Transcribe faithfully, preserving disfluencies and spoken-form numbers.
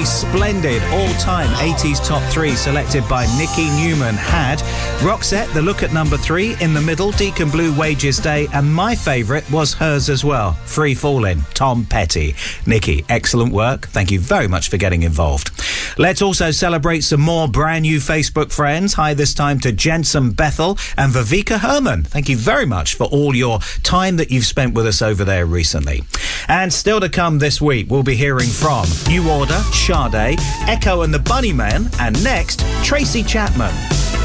the splendid all-time eighties top three selected by Nikki Newman had Roxette, The Look at Number Three, in the middle, Deacon Blue, Wages Day, and my favourite was hers as well, Free Fallin', Tom Petty. Nikki, excellent work. Thank you very much for getting involved. Let's also celebrate some more brand new Facebook friends. Hi this time to Jensen Bethel and Viveka Herman. Thank you very much for all your time that you've spent with us over there recently. And still to come this week, we'll be hearing from New Order, Sade, Echo and the Bunnymen, and next, Tracy Chapman.